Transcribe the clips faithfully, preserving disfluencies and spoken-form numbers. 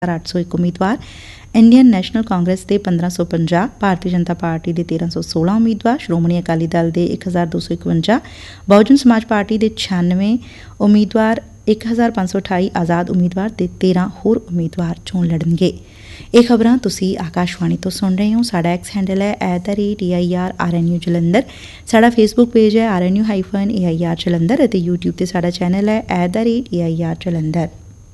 अठ सौ एक उम्मीदवार, इंडियन नैशनल कांग्रेस के पंद्रह सौ पंजाह, भारतीय जनता पार्टी के तेरह सौ सोलह उम्मीदवार, श्रोमणी अकाली दल के एक हज़ार दो सौ इकवंजा, बहुजन समाज पार्टी के छियानवे उम्मीदवार, एक हज़ार पांच सौ अठाई आज़ाद उम्मीदवार ते तेरह होर उम्मीदवार चोण लड़नगे। ਇਹ ਖਬਰਾਂ ਤੁਸੀਂ ਆਕਾਸ਼ਵਾਣੀ ਤੋਂ ਸੁਣ ਰਹੇ ਹੋ। ਸਾਡਾ ਐਕਸ ਹੈਂਡਲ ਹੈ at the rate A I R R N U Jalandhar. ਸਾਡਾ ਫੇਸਬੁੱਕ ਪੇਜ ਹੈ R N U hyphen A I R Jalandhar ਅਤੇ ਯੂਟਿਊਬ ਤੇ ਸਾਡਾ ਚੈਨਲ ਹੈ at the rate A I R Jalandhar.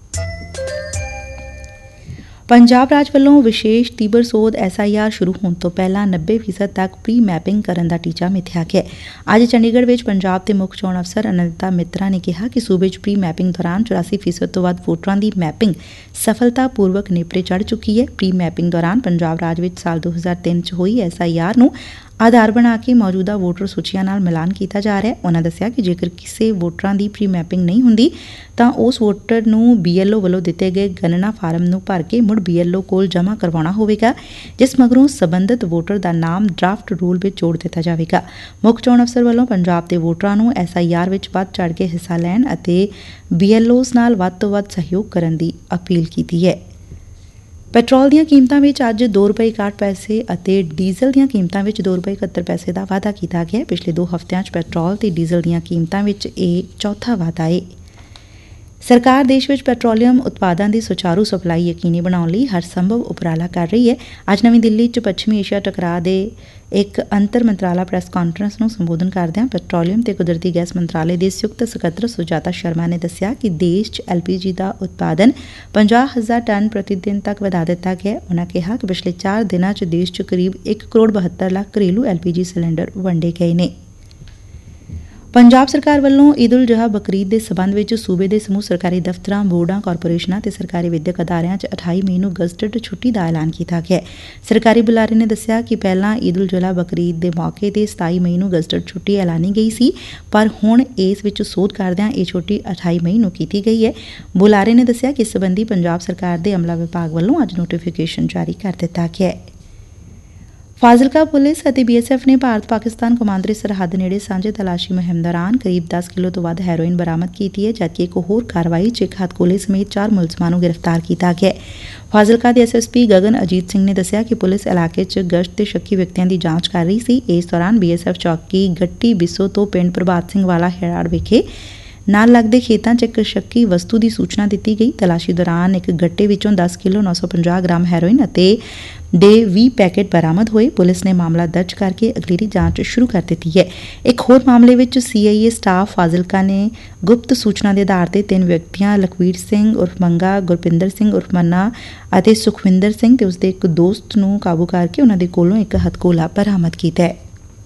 Punjab ਰਾਜ ਵੱਲੋਂ ਵਿਸ਼ੇਸ਼ ਤੀਬਰ ਸੋਧ ਐਸ ਆਈ ਆਰ ਸ਼ੁਰੂ ਹੋਣ ਤੋਂ ਪਹਿਲਾਂ ਨੱਬੇ ਫੀਸਦ ਤੱਕ ਪ੍ਰੀ ਮੈਪਿੰਗ ਕਰਨ ਦਾ ਟੀਚਾ ਮਿਥਿਆ ਗਿਆ। ਅੱਜ ਚੰਡੀਗੜ੍ਹ ਵਿੱਚ ਪੰਜਾਬ ਦੇ ਮੁੱਖ ਚੋਣ ਅਫਸਰ ਅਨੰਤਾ ਮਿਤਰਾ ਨੇ ਕਿਹਾ ਕਿ ਸੂਬੇ 'ਚ ਪ੍ਰੀ ਮੈਪਿੰਗ ਦੌਰਾਨ ਚੁਰਾਸੀ ਫੀਸਦ ਤੋਂ ਵੱਧ ਵੋਟਰਾਂ ਦੀ ਮੈਪਿੰਗ ਸਫਲਤਾਪੂਰਵਕ ਨੇਪਰੇ ਚੜ੍ਹ ਚੁੱਕੀ ਹੈ। ਪ੍ਰੀ ਮੈਪਿੰਗ ਦੌਰਾਨ ਪੰਜਾਬ ਰਾਜ ਵਿੱਚ ਸਾਲ ਦੋ ਹਜ਼ਾਰ ਤਿੰਨ 'ਚ ਹੋਈ ਐਸ ਆਈ ਆਰ ਨੂੰ ਆਧਾਰ ਬਣਾ ਕੇ ਮੌਜੂਦਾ ਵੋਟਰ ਸੂਚੀਆਂ ਨਾਲ ਮਿਲਾਨ ਕੀਤਾ ਜਾ ਰਿਹਾ ਹੈ। ਉਨ੍ਹਾਂ ਦੱਸਿਆ ਕਿ ਜੇਕਰ ਕਿਸੇ ਵੋਟਰਾਂ ਦੀ ਪ੍ਰੀ ਮੈਪਿੰਗ ਨਹੀਂ ਹੁੰਦੀ ਤਾਂ ਉਸ ਵੋਟਰ ਨੂੰ ਬੀ ਐਲ ਓ ਵੱਲੋਂ ਦਿੱਤੇ ਗਏ ਗਣਨਾ ਫਾਰਮ ਨੂੰ ਭਰ ਕੇ ਮੁੜ ਬੀ ਐਲ ਓ ਕੋਲ ਜਮ੍ਹਾਂ ਕਰਵਾਉਣਾ ਹੋਵੇਗਾ, ਜਿਸ ਮਗਰੋਂ ਸਬੰਧਤ ਵੋਟਰ ਦਾ ਨਾਮ ਡਰਾਫਟ ਰੂਲ ਵਿੱਚ ਜੋੜ ਦਿੱਤਾ ਜਾਵੇਗਾ। ਮੁੱਖ ਚੋਣ ਅਫਸਰ ਵੱਲੋਂ ਪੰਜਾਬ ਦੇ ਵੋਟਰਾਂ ਨੂੰ ਐਸ ਆਈ ਆਰ ਵਿੱਚ ਵੱਧ ਚੜ੍ਹ ਕੇ ਹਿੱਸਾ ਲੈਣ ਅਤੇ ਬੀ ਐਲ ਓਜ਼ ਨਾਲ ਵੱਧ ਤੋਂ ਵੱਧ ਸਹਿਯੋਗ ਕਰਨ ਦੀ ਅਪੀਲ ਕੀਤੀ ਹੈ। ਪੈਟਰੋਲ ਦੀਆਂ ਕੀਮਤਾਂ ਵਿੱਚ ਅੱਜ ਦੋ ਰੁਪਏ ਇਕਾਹਠ ਪੈਸੇ ਅਤੇ ਡੀਜ਼ਲ ਦੀਆਂ ਕੀਮਤਾਂ ਵਿੱਚ ਦੋ ਰੁਪਏ ਇਕਹੱਤਰ ਪੈਸੇ ਦਾ ਵਾਧਾ ਕੀਤਾ ਗਿਆ। ਪਿਛਲੇ ਦੋ ਹਫ਼ਤਿਆਂ 'ਚ ਪੈਟਰੋਲ ਤੇ ਡੀਜ਼ਲ ਦੀਆਂ ਕੀਮਤਾਂ ਵਿੱਚ ਇਹ ਚੌਥਾ ਵਾਧਾ ਏ। ਸਰਕਾਰ ਦੇਸ਼ ਵਿੱਚ ਪੈਟਰੋਲੀਅਮ ਉਤਪਾਦਾਂ ਦੀ ਸੁਚਾਰੂ ਸਪਲਾਈ ਯਕੀਨੀ ਬਣਾਉਣ ਲਈ ਹਰ ਸੰਭਵ ਉਪਰਾਲਾ ਕਰ ਰਹੀ ਹੈ। ਅੱਜ ਨਵੀਂ ਦਿੱਲੀ 'ਚ ਪੱਛਮੀ ਏਸ਼ੀਆ ਟਕਰਾਅ ਦੇ ਇੱਕ ਅੰਤਰ ਮੰਤਰਾਲਾ ਪ੍ਰੈਸ ਕਾਨਫਰੰਸ ਨੂੰ ਸੰਬੋਧਨ ਕਰਦਿਆਂ ਪੈਟਰੋਲੀਅਮ ਤੇ ਕੁਦਰਤੀ ਗੈਸ ਮੰਤਰਾਲੇ ਦੇ ਸੰਯੁਕਤ ਸਕੱਤਰ ਸੁਜਾਤਾ ਸ਼ਰਮਾ ਨੇ ਦੱਸਿਆ ਕਿ ਦੇਸ਼ 'ਚ ਐਲ ਪੀ ਜੀ ਦਾ ਉਤਪਾਦਨ ਪੰਜਾਹ ਹਜ਼ਾਰ ਟਨ ਪ੍ਰਤੀ ਦਿਨ ਤੱਕ ਵਧਾ ਦਿੱਤਾ ਗਿਆ। ਉਨ੍ਹਾਂ ਕਿਹਾ ਕਿ ਪਿਛਲੇ ਚਾਰ ਦਿਨਾਂ 'ਚ ਦੇਸ਼ 'ਚ ਕਰੀਬ ਇੱਕ ਕਰੋੜ ਬਹੱਤਰ ਲੱਖ ਘਰੇਲੂ ਐਲ ਪੀ ਜੀ ਸਿਲੰਡਰ ਵੰਡੇ ਗਏ ਨੇ। ਪੰਜਾਬ ਸਰਕਾਰ ਵੱਲੋਂ ਈਦ ਉਲ ਜੁਹਾ ਬਕਰੀਦ ਦੇ ਸਬੰਧ ਵਿੱਚ ਸੂਬੇ ਦੇ ਸਮੂਹ ਸਰਕਾਰੀ ਦਫ਼ਤਰਾਂ, ਬੋਰਡਾਂ, ਕਾਰਪੋਰੇਸ਼ਨਾਂ ਤੇ ਸਰਕਾਰੀ ਵਿਦਿਅਕ ਅਦਾਰਿਆਂ 'ਚ ਅਠਾਈ ਮਈ ਨੂੰ ਗਜ਼ਟਡ ਛੁੱਟੀ ਦਾ ਐਲਾਨ ਕੀਤਾ ਗਿਆ। ਸਰਕਾਰੀ ਬੁਲਾਰੇ ਨੇ ਦੱਸਿਆ ਕਿ ਪਹਿਲਾਂ ਈਦ ਉਲ ਜੁਹਾ ਬਕਰੀਦ ਦੇ ਮੌਕੇ ਤੇ ਸਤਾਈ ਮਈ ਨੂੰ ਗਜ਼ਟਡ ਛੁੱਟੀ ਐਲਾਨੀ ਗਈ ਸੀ, ਪਰ ਹੁਣ ਇਸ ਵਿੱਚ ਸੋਧ ਕਰਦਿਆਂ ਇਹ ਛੁੱਟੀ ਅਠਾਈ ਮਈ ਨੂੰ ਕੀਤੀ ਗਈ ਹੈ। ਬੁਲਾਰੇ ਨੇ ਦੱਸਿਆ ਕਿ ਇਸ ਸਬੰਧੀ ਪੰਜਾਬ ਸਰਕਾਰ ਦੇ ਅਮਲਾ ਵਿਭਾਗ ਵੱਲੋਂ ਅੱਜ ਨੋਟੀਫਿਕੇਸ਼ਨ ਜਾਰੀ ਕਰ ਦਿੱਤਾ ਗਿਆ ਹੈ। ਫਾਜ਼ਿਲਕਾ ਪੁਲਿਸ ਅਤੇ ਬੀ ਐਸ ਐਫ ਨੇ ਭਾਰਤ ਪਾਕਿਸਤਾਨ ਕੌਮਾਂਤਰੀ ਸਰਹੱਦ ਨੇੜੇ ਸਾਂਝੇ ਤਲਾਸ਼ੀ ਮੁਹਿੰਮ ਦੌਰਾਨ ਕਰੀਬ ਦਸ ਕਿਲੋ ਤੋਂ ਵੱਧ ਹੈਰੋਇਨ ਬਰਾਮਦ ਕੀਤੀ ਹੈ, ਜਦਕਿ ਇੱਕ ਹੋਰ ਕਾਰਵਾਈ 'ਚ ਇੱਕ ਹੱਥਗੋਲੇ ਸਮੇਤ ਚਾਰ ਮੁਲਜ਼ਮਾਂ ਨੂੰ ਗ੍ਰਿਫਤਾਰ ਕੀਤਾ ਗਿਆ। ਫਾਜ਼ਿਲਕਾ ਦੇ S S P Gagan Ajit Singh ਨੇ ਦੱਸਿਆ ਕਿ ਪੁਲਿਸ ਇਲਾਕੇ 'ਚ ਗਸ਼ਤ ਤੇ ਸ਼ੱਕੀ ਵਿਅਕਤੀਆਂ ਦੀ ਜਾਂਚ ਕਰ ਰਹੀ ਸੀ। ਇਸ ਦੌਰਾਨ ਬੀ ਐਸ ਐਫ ਚੌਕੀ ਗੱਟੀ ਬਿੱਸੋ ਤੋਂ ਪਿੰਡ ਪ੍ਰਭਾਤ ਸਿੰਘ ਵਾਲਾ ਹੇਰਾੜ ਵਿਖੇ ਨਾਲ ਲੱਗਦੇ ਖੇਤਾਂ 'ਚ ਇੱਕ ਸ਼ੱਕੀ ਵਸਤੂ ਦੀ ਸੂਚਨਾ ਦਿੱਤੀ ਗਈ। ਤਲਾਸ਼ੀ ਦੌਰਾਨ ਇੱਕ ਗੱਟੇ ਵਿੱਚੋਂ ਦਸ ਕਿਲੋ ਨੌ ਸੌ ਪੰਜਾਹ ਗ੍ਰਾਮ ਹੈਰੋਇਨ ਅਤੇ ਦੇ ਵੀਹ ਪੈਕੇਟ ਬਰਾਮਦ ਹੋਏ। ਪੁਲਿਸ ਨੇ ਮਾਮਲਾ ਦਰਜ ਕਰਕੇ ਅਗਲੇਰੀ ਜਾਂਚ ਸ਼ੁਰੂ ਕਰ ਦਿੱਤੀ ਹੈ। ਇੱਕ ਹੋਰ ਮਾਮਲੇ ਵਿੱਚ ਸੀ ਆਈ ਏ ਸਟਾਫ ਫਾਜ਼ਿਲਕਾ ਨੇ ਗੁਪਤ ਸੂਚਨਾ ਦੇ ਆਧਾਰ ਤੇ ਤਿੰਨ ਵਿਅਕਤੀਆਂ ਲਖਵੀਰ ਸਿੰਘ ਉਰਫ ਮੰਗਾ, ਗੁਰਪਿੰਦਰ ਸਿੰਘ ਉਰਫ ਮੰਨਾ ਅਤੇ ਸੁਖਵਿੰਦਰ ਸਿੰਘ ਤੇ ਉਸਦੇ ਇੱਕ ਦੋਸਤ ਨੂੰ ਕਾਬੂ ਕਰਕੇ ਉਹਨਾਂ ਦੇ ਕੋਲੋਂ ਇੱਕ ਹਥਗੋਲਾ ਬਰਾਮਦ ਕੀਤਾ ਹੈ।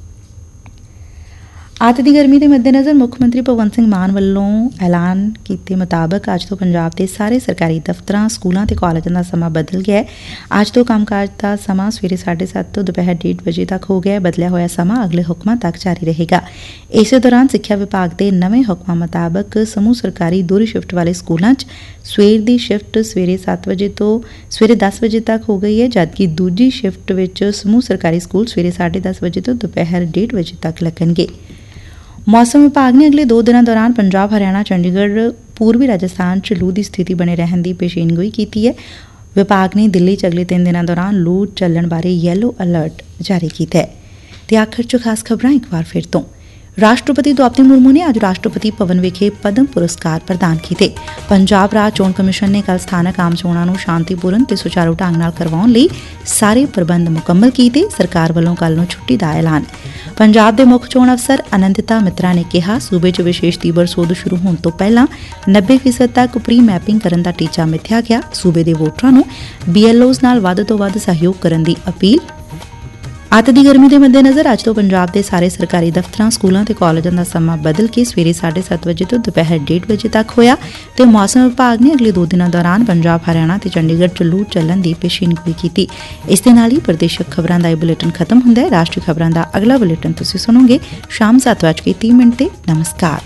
ਅੱਤ ਦੀ ਗਰਮੀ ਦੇ ਮੱਦੇਨਜ਼ਰ ਮੁੱਖ ਮੰਤਰੀ ਭਗਵੰਤ ਸਿੰਘ ਮਾਨ ਵੱਲੋਂ ਐਲਾਨ ਕੀਤੇ ਮੁਤਾਬਕ ਅੱਜ ਤੋਂ ਪੰਜਾਬ ਦੇ ਸਾਰੇ ਸਰਕਾਰੀ ਦਫ਼ਤਰਾਂ, ਸਕੂਲਾਂ ਤੇ ਕਾਲਜਾਂ ਦਾ ਸਮਾਂ ਬਦਲ ਗਿਆ ਹੈ। ਅੱਜ ਤੋਂ ਕੰਮਕਾਜ ਦਾ ਸਮਾਂ ਸਵੇਰੇ ਸਾਢੇ ਸੱਤ ਤੋਂ ਦੁਪਹਿਰ ਡੇਢ ਵਜੇ ਤੱਕ ਹੋ ਗਿਆ ਹੈ। ਬਦਲਿਆ ਹੋਇਆ ਸਮਾਂ ਅਗਲੇ ਹੁਕਮਾਂ ਤੱਕ ਜਾਰੀ ਰਹੇਗਾ। ਇਸੇ ਦੌਰਾਨ ਸਿੱਖਿਆ ਵਿਭਾਗ ਦੇ ਨਵੇਂ ਹੁਕਮਾਂ ਮੁਤਾਬਕ ਸਮੂਹ ਸਰਕਾਰੀ ਦੋਹਰੀ ਸ਼ਿਫਟ ਵਾਲੇ ਸਕੂਲਾਂ 'ਚ ਸਵੇਰ ਦੀ ਸ਼ਿਫਟ ਸਵੇਰੇ ਸੱਤ ਵਜੇ ਤੋਂ ਸਵੇਰੇ ਦਸ ਵਜੇ ਤੱਕ ਹੋ ਗਈ ਹੈ, ਜਦਕਿ ਦੂਜੀ ਸ਼ਿਫਟ ਵਿੱਚ ਸਮੂਹ ਸਰਕਾਰੀ ਸਕੂਲ ਸਵੇਰੇ ਸਾਢੇ ਦਸ ਵਜੇ ਤੋਂ ਦੁਪਹਿਰ ਡੇਢ ਵਜੇ ਤੱਕ ਲੱਗਣਗੇ। ਮੌਸਮ ਵਿਭਾਗ ਨੇ ਅਗਲੇ ਦੋ ਦਿਨਾਂ ਦੌਰਾਨ ਪੰਜਾਬ, ਹਰਿਆਣਾ, ਚੰਡੀਗੜ੍ਹ, ਪੂਰਬੀ ਰਾਜਸਥਾਨ 'ਚ ਲੂ ਦੀ ਸਥਿਤੀ ਬਣੇ ਰਹਿਣ ਦੀ ਪੇਸ਼ੀਨਗੋਈ ਕੀਤੀ ਹੈ। ਵਿਭਾਗ ਨੇ ਦਿੱਲੀ 'ਚ ਅਗਲੇ ਤਿੰਨ ਦਿਨਾਂ ਦੌਰਾਨ ਲੂ ਚੱਲਣ ਬਾਰੇ ਯੈਲੋ ਅਲਰਟ ਜਾਰੀ ਕੀਤਾ ਹੈ। ਤੇ ਆਖਰ 'ਚ ਖਾਸ ਖਬਰਾਂ ਇੱਕ ਵਾਰ ਫਿਰ ਤੋਂ। ਰਾਸ਼ਟਰਪਤੀ ਦ੍ਰੌਪਦੀ ਮੁਰਮੂ ਨੇ ਅੱਜ ਰਾਸ਼ਟਰਪਤੀ ਭਵਨ ਵਿਖੇ ਪਦਮ ਪੁਰਸਕਾਰ ਪ੍ਰਦਾਨ ਕੀਤੇ। ਪੰਜਾਬ ਰਾਜ ਚੋਣ ਕਮਿਸ਼ਨ ਨੇ ਕੱਲ੍ਹ ਸਥਾਨਕ ਆਮ ਚੋਣਾਂ ਨੂੰ ਸ਼ਾਂਤੀਪੂਰਨ ਤੇ ਸੁਚਾਰੂ ਢੰਗ ਨਾਲ ਕਰਵਾਉਣ ਲਈ ਸਾਰੇ ਪ੍ਰਬੰਧ ਮੁਕੰਮਲ ਕੀਤੇ। ਸਰਕਾਰ ਵੱਲੋਂ ਕੱਲ੍ਹ ਨੂੰ ਛੁੱਟੀ ਦਾ ਐਲਾਨ। ਪੰਜਾਬ ਦੇ ਮੁੱਖ ਚੋਣ ਅਫਸਰ ਅਨੰਦਿਤਾ ਮਿਤਰਾ ਨੇ ਕਿਹਾ, ਸੂਬੇ 'ਚ ਵਿਸ਼ੇਸ਼ ਤੀਬਰ ਸੋਧ ਸ਼ੁਰੂ ਹੋਣ ਤੋਂ ਪਹਿਲਾਂ ਨੱਬੇ ਫੀਸਦ ਤੱਕ ਪ੍ਰੀ ਮੈਪਿੰਗ ਕਰਨ ਦਾ ਟੀਚਾ ਮਿਥਿਆ ਗਿਆ। ਸੂਬੇ ਦੇ ਵੋਟਰਾਂ ਨੂੰ ਬੀ ਐਲ ਓਜ਼ ਨਾਲ ਵੱਧ ਤੋਂ ਵੱਧ ਸਹਿਯੋਗ ਕਰਨ ਦੀ ਅਪੀਲ। ਅੱਤ ਦੀ ਗਰਮੀ ਦੇ ਮੱਦੇਨਜ਼ਰ ਅੱਜ ਤੋਂ ਪੰਜਾਬ ਦੇ ਸਾਰੇ ਸਰਕਾਰੀ ਦਫ਼ਤਰਾਂ, ਸਕੂਲਾਂ ਤੇ ਕਾਲਜਾਂ ਦਾ ਸਮਾਂ ਬਦਲ ਕੇ ਸਵੇਰੇ ਸਾਢੇ ਸੱਤ ਵਜੇ ਤੋਂ ਦੁਪਹਿਰ ਡੇਢ ਵਜੇ ਤੱਕ ਹੋਇਆ। ਤੇ ਮੌਸਮ ਵਿਭਾਗ ਨੇ ਅਗਲੇ ਦੋ ਦਿਨਾਂ ਦੌਰਾਨ ਪੰਜਾਬ, ਹਰਿਆਣਾ ਤੇ ਚੰਡੀਗੜ੍ਹ 'ਚ ਲੂ ਚੱਲਣ ਦੀ ਪੇਸ਼ੀਨਗੋਈ ਕੀਤੀ। ਇਸ ਦੇ ਨਾਲ ਹੀ ਪ੍ਰਦੇਸ਼ਕ ਖਬਰਾਂ ਦਾ ਇਹ ਬੁਲੇਟਿਨ ਖਤਮ ਹੁੰਦਾ ਹੈ। ਰਾਸ਼ਟਰੀ ਖਬਰਾਂ ਦਾ ਅਗਲਾ ਬੁਲੇਟਿਨ ਤੁਸੀਂ ਸੁਣੋਗੇ ਸ਼ਾਮ ਸੱਤ ਵੱਜ ਕੇ ਤੀਹ ਮਿੰਟ ਤੇ। ਨਮਸਕਾਰ।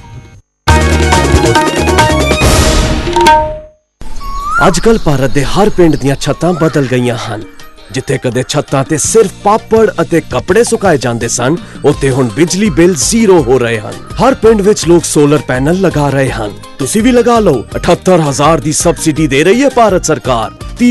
ਅੱਜ ਕੱਲ੍ਹ ਭਾਰਤ ਦੇ ਹਰ ਪਿੰਡ ਦੀਆਂ ਛੱਤਾਂ ਬਦਲ ਗਈਆਂ ਹਨ। ਜਿੱਥੇ ਕਦੇ ਛੱਤਾਂ ਤੇ ਸਿਰਫ ਪਾਪੜ ਅਤੇ ਕੱਪੜੇ ਸੁਕਾਏ ਜਾਂਦੇ ਸਨ, ਉੱਥੇ ਹੁਣ ਬਿਜਲੀ ਬਿੱਲ ਜ਼ੀਰੋ ਹੋ ਰਹੇ ਹਨ। ਹਰ ਪਿੰਡ ਵਿੱਚ ਲੋਕ ਸੋਲਰ ਪੈਨਲ ਲਗਾ ਰਹੇ ਹਨ। ਤੁਸੀਂ ਵੀ ਲਗਾ ਲਓ। ਅਠੱਤਰ ਹਜ਼ਾਰ ਦੀ ਸਬਸਿਡੀ ਦੇ ਰਹੀ ਹੈ ਭਾਰਤ ਸਰਕਾਰ।